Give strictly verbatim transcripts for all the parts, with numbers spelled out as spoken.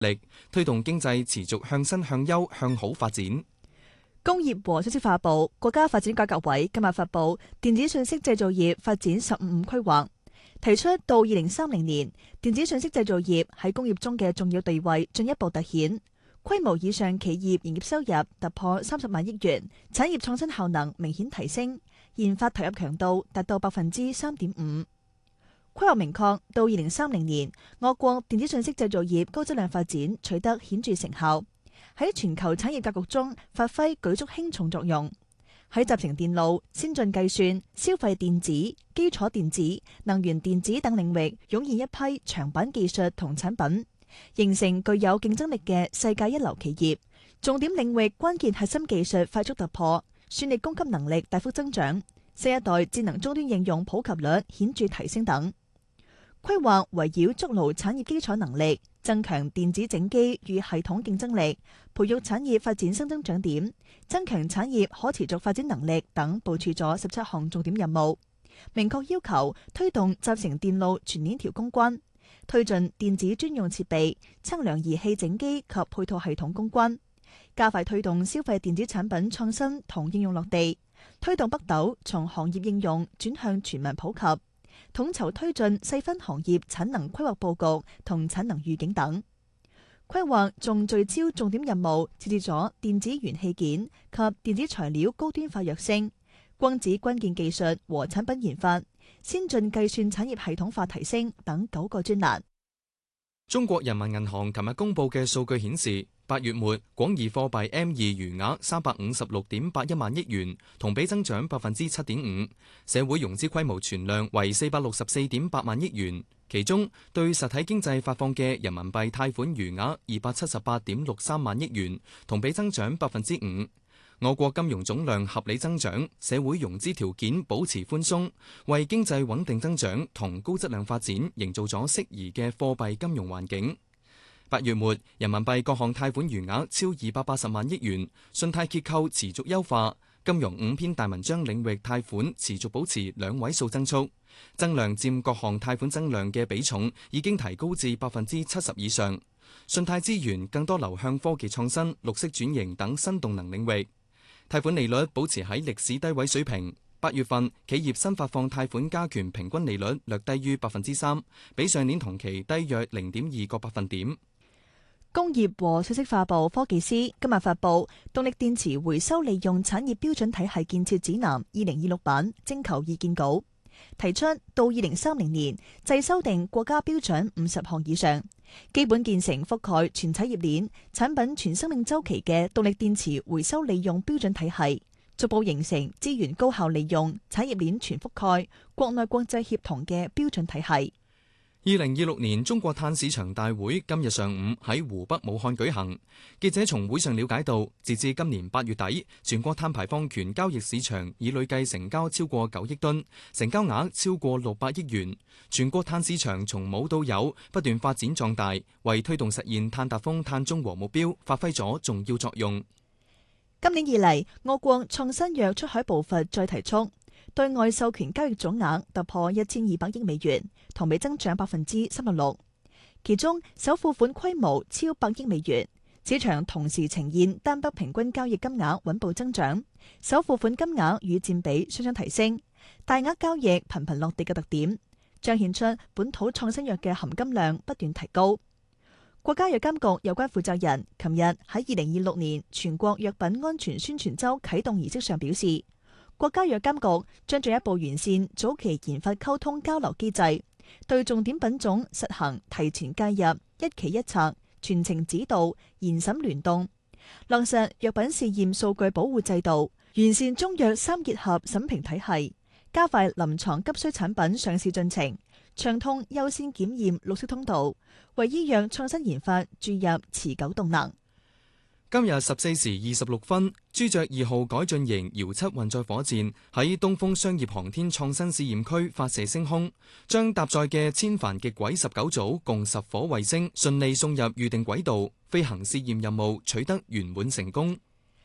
力，推動經濟持續向新向優向好發展。 工業和信息化部、國家發展改革委今日發布電子信息製造業發展十五五規劃，提出到二零三零年，電子信息製造業喺工業中嘅重要地位進一步凸顯，規模以上企業營業收入突破三十萬億元，產業創新效能明顯提升，研發投入強度達到百分之三點五。規劃明確，到二零三零年，我國電子信息製造業高質量發展取得顯著成效，喺全球產業格局中發揮舉足輕重作用。喺集成電路、先進計算、消費電子、基礎電子、能源電子等領域湧現一批長板技術同產品，形成具有競爭力嘅世界一流企業。重點領域關鍵核心技術快速突破，算力供給能力大幅增長，新一代智能終端應用普及率顯著提升等。規劃圍繞築牢產業基礎能力，增強電子整機與系統競爭力，培育產業發展新增長點，增強產業可持續發展能力等，部署咗十七項重點任務。明確要求推動集成電路全鏈條攻關，推進電子專用設備、測量儀器整機及配套系統攻關，加快推動消費電子產品創新同應用落地，推動北斗從行業應用轉向全民普及。統籌推進細分行業產能規劃佈局同產能預警等。規劃仲聚焦重點任務，設置咗電子元器件及電子材料高端化躍升、光子關鍵技術和產品研發、先進計算產業系統化提升等九個專欄。 中國人民銀行琴日公布嘅數據顯示，八月末廣義貨幣 M 二餘額三百五十六點八一萬億元，同比增長百分之七點五。社會融資規模存量為四百六十四點八萬億元，其中對實體經濟發放嘅人民幣貸款餘額二百七十八點六三萬億元，同比增長百分之五。我國金融總量合理增長，社會融資條件保持寬鬆，為經濟穩定增長同高質量發展營造咗適宜嘅貨幣金融環境。八月末，人民幣各項貸款餘額超二百八十萬億元，信貸結構持續優化，金融五篇大文章領域貸款持續保持兩位數增速，增量佔各項貸款增量嘅比重已經提高至百分之七十以上，信貸資源更多流向科技創新、綠色轉型等新動能領域。貸款利率保持喺歷史低位水平，八月份企業新發放貸款加權平均利率略低於百分之三，比上年同期低約零點二個百分點。 工業和信息化部科技司今日發布動力電池回收利用產業標準體系建設指南二零二六版徵求意見稿，提出到二零三零年制修訂國家標準五十項以上，基本建成覆蓋全產業鏈、產品全生命週期嘅動力電池回收利用標準體系，逐步形成資源高效利用、產業鏈全覆蓋、國內國際協同嘅標準體系。 二零二六年中國碳市場大會今日上午喺湖北武漢舉行。記者從會上了解到，截至今年八月底，全國碳排放權交易市場已累計成交超過九億噸，成交額超過六百億元。全國碳市場從冇到有不斷發展壯大，為推動實現碳達峰、碳中和目標發揮咗重要作用。 今年以嚟，我國創新藥出海步伐再提速。對外授權交易總額突破一千二百億美元，同比增長百分之三十六。其中首付款規模超百億美元，市場同時呈現單筆平均交易金額穩步增長，首付款金額與佔比雙雙提升，大額交易頻頻落地嘅特點，彰顯出本土創新藥嘅含金量不斷提高。國家藥監局有關負責人琴日喺二零二六年全國藥品安全宣傳周啟動儀式上表示，國家藥監局將進一步完善早期研發溝通交流機制，對重點品種實行提前介入、一期一策、全程指導、研審聯動，落實藥品試驗數據保護制度，完善中藥三結合審評體系，加快臨床急需產品上市進程，暢通優先檢驗綠色通道，為醫藥創新研發注入持久動能。 今日十四時二十六分，朱雀二號改進型遙七運載火箭喺東風商業航天創新試驗區發射升空，將搭載嘅千帆極軌十九組共十顆衛星順利送入預定軌道，飛行試驗任務取得圓滿成功。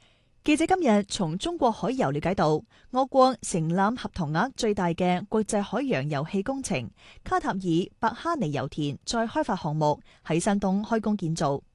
記者今日從中國海油了解到，我國承攬合同額最大嘅國際海洋油氣工程卡塔爾白哈尼油田再開發項目喺山東開工建造。